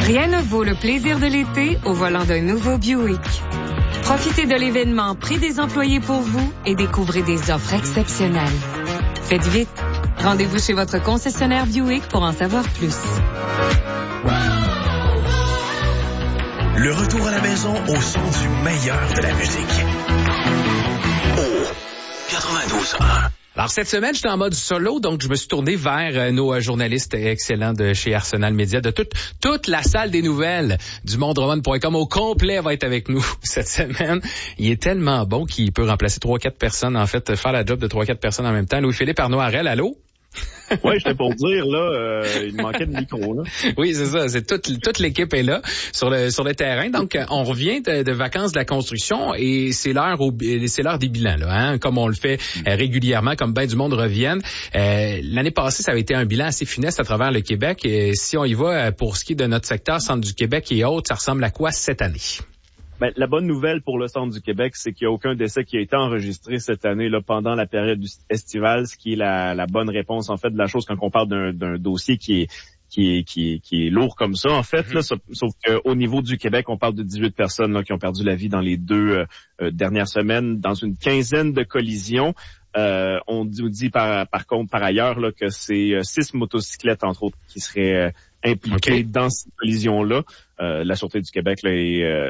Rien ne vaut le plaisir de l'été au volant d'un nouveau Buick. Profitez de l'événement Prix des employés pour vous et découvrez des offres exceptionnelles. Faites vite. Rendez-vous chez votre concessionnaire Buick pour en savoir plus. Le retour à la maison au son du meilleur de la musique. Au 92.1. Alors, cette semaine, j'étais en mode solo, donc je me suis tourné vers nos journalistes excellents de chez Arsenal Media, de toute la salle des nouvelles du mondroman.com au complet va être avec nous cette semaine. Il est tellement bon qu'il peut remplacer 3-4 personnes, en fait, faire la job de 3-4 personnes en même temps. Louis-Philippe Arnaud-Harel, allô? Oui, j'étais pour dire, là, il manquait de micro, là. Oui, c'est ça. C'est toute l'équipe est là sur le terrain. Donc, on revient de vacances de la construction et c'est l'heure des bilans, là, hein, comme on le fait régulièrement, comme ben du monde reviennent. L'année passée, ça avait été un bilan assez funeste à travers le Québec. Et si on y va pour ce qui est de notre secteur, centre du Québec et autres, ça ressemble à quoi cette année? Ben, la bonne nouvelle pour le centre du Québec, c'est qu'il n'y a aucun décès qui a été enregistré cette année là pendant la période estivale, ce qui est la bonne réponse en fait de la chose quand on parle d'un dossier qui est lourd comme ça en fait. Là, sauf qu'au niveau du Québec, on parle de 18 personnes là, qui ont perdu la vie dans les deux dernières semaines dans une quinzaine de collisions. On dit par contre par ailleurs là que c'est 6 motocyclettes entre autres qui seraient impliquées dans cette collision-là. La Sûreté du Québec là, et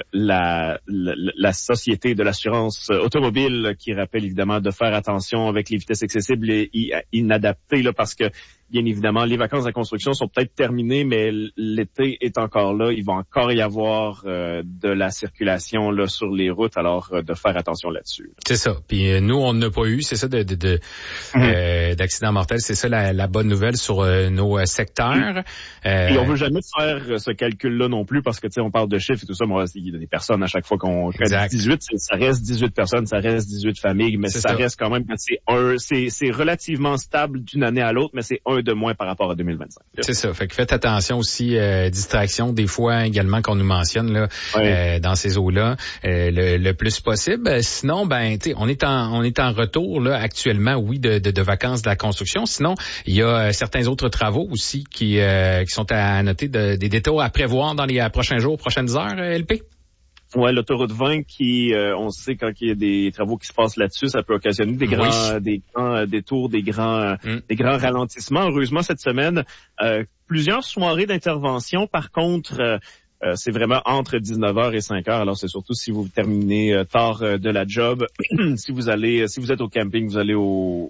la Société de l'assurance automobile qui rappelle évidemment de faire attention avec les vitesses excessibles et inadaptées là, parce que bien évidemment les vacances de la construction sont peut-être terminées, mais l'été est encore là. Il va encore y avoir de la circulation là sur les routes, alors de faire attention là-dessus. C'est ça. Puis nous on n'a pas eu, c'est ça d'accidents mortels. C'est ça la bonne nouvelle sur nos secteurs. Et on veut jamais faire ce calcul-là non plus parce que tu sais on parle de chiffres et tout ça. Moi, il y a des personnes à chaque fois qu'on dit 18, ça reste 18 personnes, ça reste 18 familles, mais ça reste quand même c'est relativement stable d'une année à l'autre, mais c'est un de moins par rapport à 2025. C'est ça. Fait que faites attention aussi distraction des fois également qu'on nous mentionne là dans ces eaux-là le plus possible. Sinon ben tu sais on est en retour là actuellement de vacances de la construction. Sinon il y a certains autres travaux aussi qui sont à noter des détours à prévoir dans les prochains jours, prochaines heures, LP? Ouais, l'autoroute 20 qui, on sait quand il y a des travaux qui se passent là-dessus, ça peut occasionner des grands détours, des grands ralentissements. Heureusement, cette semaine, plusieurs soirées d'intervention. Par contre, c'est vraiment entre 19h et 5h. Alors, c'est surtout si vous terminez tard de la job. si vous êtes au camping, vous allez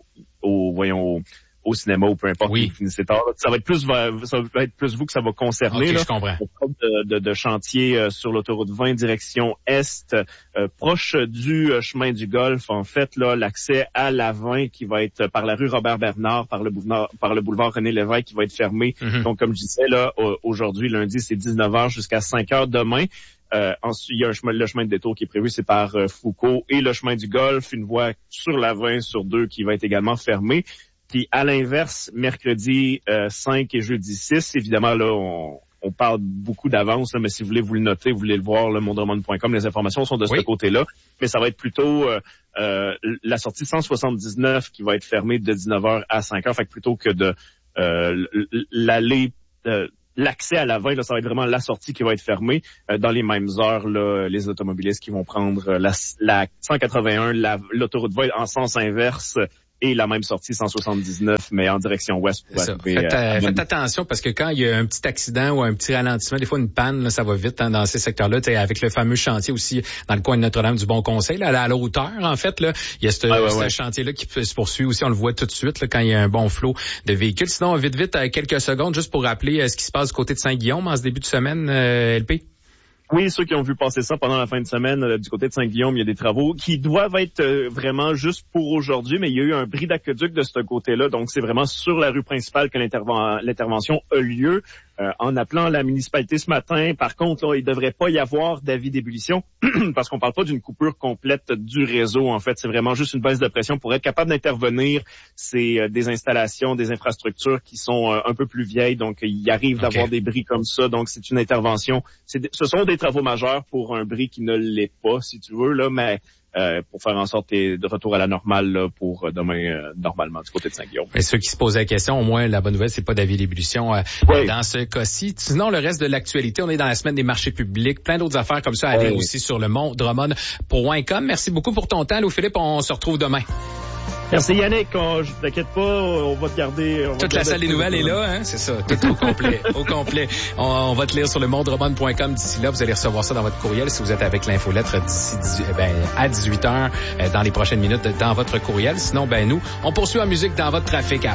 au cinéma ou peu importe, vous finissez tard. Ça va être plus vous que ça va concerner. Okay, là. Je comprends. De chantier sur l'autoroute 20 direction est, proche du chemin du Golfe. En fait, là, l'accès à la 20 qui va être par la rue Robert-Bernard, par le boulevard René-Lévesque qui va être fermé. Donc, comme je disais, là, aujourd'hui, lundi, c'est 19h jusqu'à 5h demain. Ensuite, il y a le chemin de détour qui est prévu, c'est par Foucault et le chemin du Golfe, une voie sur la 20 sur 2 qui va être également fermée. Puis à l'inverse, mercredi 5 et jeudi 6, évidemment, là, on parle beaucoup d'avance, là, mais si vous voulez vous le noter, vous voulez le voir, mondroman.com, les informations sont de ce côté-là. Mais ça va être plutôt la sortie 179 qui va être fermée de 19h à 5h. Fait que plutôt que de l'accès à la 20, là, ça va être vraiment la sortie qui va être fermée. Dans les mêmes heures, là, les automobilistes qui vont prendre la 181, l'autoroute 20 en sens inverse, et la même sortie 179, mais en direction ouest. Pour arriver, faites attention parce que quand il y a un petit accident ou un petit ralentissement, des fois une panne, là, ça va vite dans ces secteurs-là. Avec le fameux chantier aussi dans le coin de Notre-Dame du Bon Conseil, là, à la hauteur, en fait, là, il y a ce chantier-là qui se poursuit aussi. On le voit tout de suite là, quand il y a un bon flot de véhicules. Sinon, vite, quelques secondes, juste pour rappeler ce qui se passe du côté de Saint-Guillaume en ce début de semaine, LP. Oui, ceux qui ont vu passer ça pendant la fin de semaine du côté de Saint-Guillaume, il y a des travaux qui doivent être vraiment juste pour aujourd'hui, mais il y a eu un bris d'aqueduc de ce côté-là, donc c'est vraiment sur la rue principale que l'intervention a lieu. En appelant la municipalité ce matin, par contre, là, il devrait pas y avoir d'avis d'ébullition parce qu'on parle pas d'une coupure complète du réseau. En fait, c'est vraiment juste une baisse de pression pour être capable d'intervenir. C'est des installations, des infrastructures qui sont un peu plus vieilles, donc il arrive d'avoir des bris comme ça. Donc c'est une intervention. Ce sont des travaux majeurs pour un bris qui ne l'est pas, si tu veux là, mais pour faire en sorte de retour à la normale là, pour demain normalement du côté de Saint-Guillaume. Et ceux qui se posaient la question, au moins la bonne nouvelle, c'est pas d'avis d'ébullition dans ce cas-ci. Sinon, le reste de l'actualité, on est dans la semaine des marchés publics, plein d'autres affaires comme ça à lire aussi sur le monddrummond.com. Merci beaucoup pour ton temps, Louis-Philippe. On se retrouve demain. Merci Yannick, je t'inquiète pas, on va te garder. Toute la salle des nouvelles est là, hein? C'est ça, tout au complet, au complet. On va te lire sur le monddrummond.com d'ici là. Vous allez recevoir ça dans votre courriel si vous êtes avec l'infolettre d'ici à 18h dans les prochaines minutes dans votre courriel. Sinon, nous, on poursuit en musique dans votre trafic.